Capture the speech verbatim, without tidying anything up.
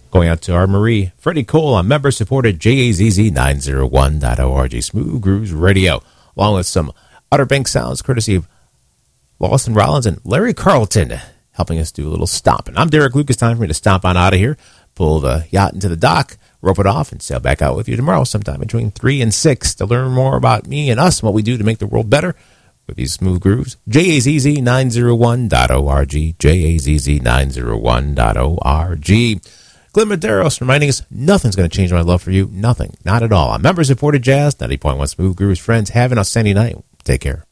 Going out to our Marie, Freddie Cole on member-supported J A Z Z nine oh one dot org, Smooth Grooves Radio, along with some Outer Banks sounds courtesy of Lawson Rollins and Larry Carlton, helping us do a little stomping. I'm Derek Lucas. Time for me to stomp on out of here, pull the yacht into the dock, rope it off, and sail back out with you tomorrow sometime between three and six to learn more about me and us and what we do to make the world better with these smooth grooves. J A Z Z nine oh one dot org, J A Z Z nine oh one dot org. Glenn Medeiros reminding us nothing's going to change my love for you. Nothing. Not at all. I'm member-supported Jazz, ninety point one Smooth Grooves. Friends, have an outstanding night. Take care.